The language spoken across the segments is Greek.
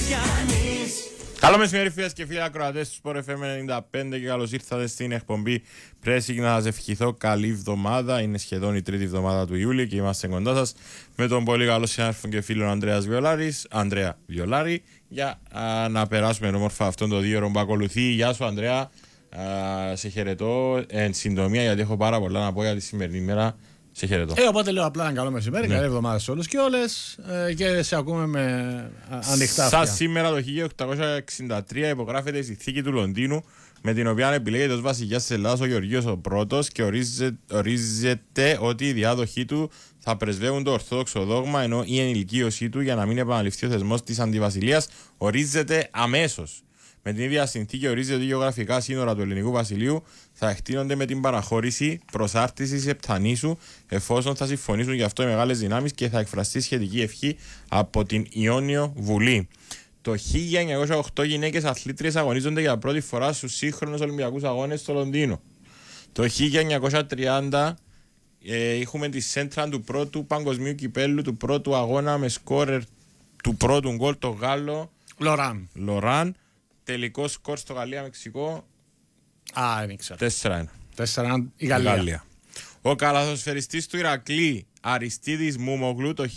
Καλό μεσημέρι φίλες και φίλοι ακροατές του Sport FM 95 και καλώς ήρθατε στην εκπομπή Pressing. Να σας ευχηθώ καλή εβδομάδα. Είναι σχεδόν η τρίτη εβδομάδα του Ιούλη και είμαστε κοντά σας με τον πολύ καλό συνάδελφο και φίλο Ανδρέα Βιολάρη για να περάσουμε όμορφα αυτόν το 2 ώρο που ακολουθεί. Γεια σου Ανδρέα, σε χαιρετώ εν συντομία γιατί έχω πάρα πολλά να πω για τη σημερινή μέρα. Σε χαιρετώ. Οπότε λέω απλά ένα καλό μεσημέρι, καλή εβδομάδα σε όλους και όλες και σε ακούμε με ανοιχτά αυτιά. Σαν σήμερα το 1863 υπογράφεται η συνθήκη του Λονδίνου με την οποία επιλέγεται ως βασιλιάς της Ελλάδας ο Γεωργίος ο Πρώτος και ορίζεται ότι οι διάδοχοί του θα πρεσβεύουν το ορθόδοξο δόγμα, ενώ η ενηλικίωσή του για να μην επαναληφθεί ο θεσμός της αντιβασιλείας ορίζεται αμέσως. Με την ίδια συνθήκη ορίζεται ότι οι γεωγραφικά σύνορα του ελληνικού βασιλείου θα εκτείνονται με την παραχώρηση προσάρτησης Επτανήσου, εφόσον θα συμφωνήσουν γι' αυτό οι μεγάλες δυνάμεις και θα εκφραστεί σχετική ευχή από την Ιόνιο Βουλή. Το 1908 γυναίκες αθλήτριες αγωνίζονται για πρώτη φορά στους σύγχρονους Ολυμπιακούς Αγώνες στο Λονδίνο. Το 1930 έχουμε τη σέντρα του πρώτου παγκοσμίου κυπέλλου, του πρώτου αγώνα με σκόρερ του πρώτου γκολ το Γάλλο Λοράν. Τελικό σκορ στο Γαλλία-Μεξικό. Δεν ξέρω. 4-1. 4-1 η Γαλλία. Ο καλαθοσφαιριστής του Ηρακλή Αριστίδης Μούμογλου το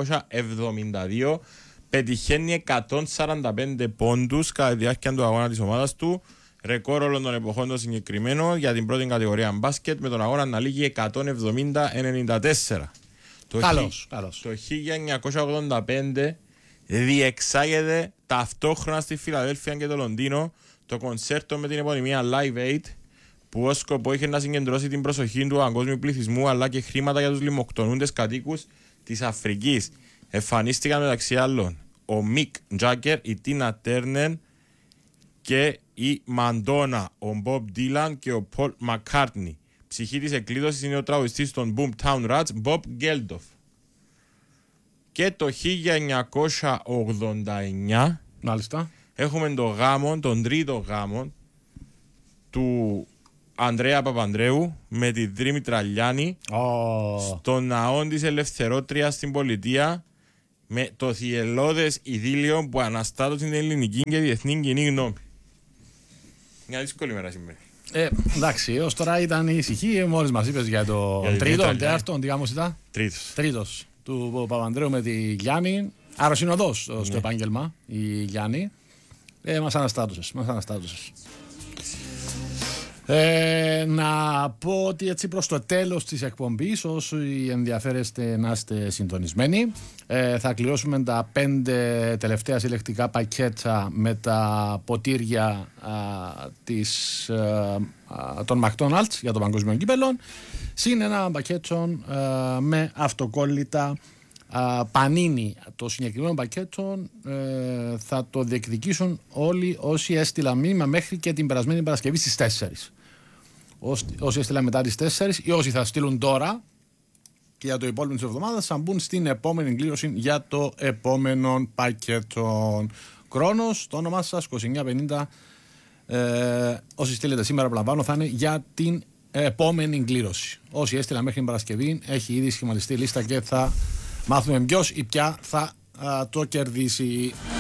1972 πετυχαίνει 145 πόντους κατά τη διάρκεια του αγώνα της ομάδας του. Ρεκόρ όλων των εποχών το συγκεκριμένο για την πρώτη κατηγορία μπάσκετ με τον αγώνα να λήγει 170-94. Καλώς. Το 1985 διεξάγεται ταυτόχρονα στη Φιλαδέλφια και το Λονδίνο το κονσέρτο με την επωνυμία Live Aid, που ως σκοπό είχε να συγκεντρώσει την προσοχή του παγκόσμιου πληθυσμού αλλά και χρήματα για τους λιμοκτονούντες κατοίκους της Αφρικής. Εμφανίστηκαν μεταξύ άλλων ο Μικ Τζάκερ, η Τίνα Τέρνερ και η Μαντόνα, ο Μπομπ Ντίλαν και ο Πολ Μακκάρτνι. Ψυχή της εκκλείδωσης είναι ο τραγουδιστής των Boomtown Rats, Μπομπ Γκέλντοφ. Και το 1989 μάλιστα έχουμε τον τρίτο γάμο του Ανδρέα Παπανδρέου με τη Δήμητρα Λιάννη στο ναό της Ελευθερότριας στην Πολιτεία, με το θυελλώδες ειδήλιο που αναστάτωσε την ελληνική και διεθνή κοινή γνώμη. Μια δύσκολη μέρα σήμερα. Εντάξει, έως τώρα ήταν η ησυχή. Μόλις μας είπες για το τρίτο, τέταρτο, τι γάμος ήταν? Τρίτος του Παπανδρέου με τη Γιάννη. Αρρωσυνοδός στο επάγγελμα η Γιάννη. Μας αναστάτωσες. Να πω ότι έτσι προς το τέλος της εκπομπής, όσοι ενδιαφέρεστε να είστε συντονισμένοι, θα κληρώσουμε τα 5 τελευταία συλλεκτικά πακέτα με τα ποτήρια των McDonald's για το παγκόσμιο κύπελλο, συν ένα πακέτο με αυτοκόλλητα Πανίνι. Το συγκεκριμένο πακέτο θα το διεκδικήσουν όλοι όσοι έστειλαν μήνυμα μέχρι και την περασμένη Παρασκευή στις 4. Όσοι έστειλαν μετά τις 4 ή όσοι θα στείλουν τώρα και για το υπόλοιπο της εβδομάδας θα μπουν στην επόμενη κλήρωση για το επόμενο πακέτο. Χρόνος, το όνομά σας 2950. Όσοι στείλετε σήμερα, προλαμβάνω, θα είναι για την επόμενη κλήρωση. Όσοι έστειλαν μέχρι την Παρασκευή, έχει ήδη σχηματιστεί η λίστα και θα μάθουμε ποιος ή ποια θα το κερδίσει.